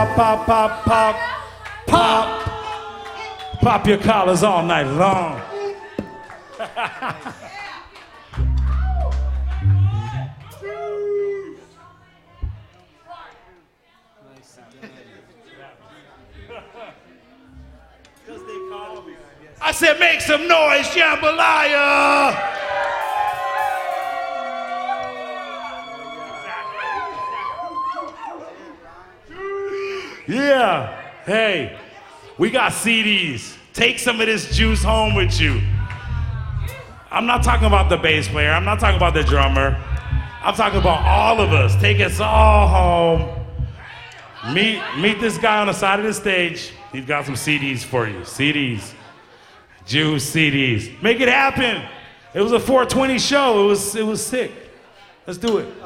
pop, pop, pop, pop, pop. Pop your collars all night long. I said, make some noise, jambalaya! Yeah, hey, we got CDs. Take some of this juice home with you. I'm not talking about the bass player. I'm not talking about the drummer. I'm talking about all of us. Take us all home. Meet this guy on the side of the stage. He's got some CDs for you. CDs. Juice CDs. Make it happen. It was a 420 show. It was sick. Let's do it.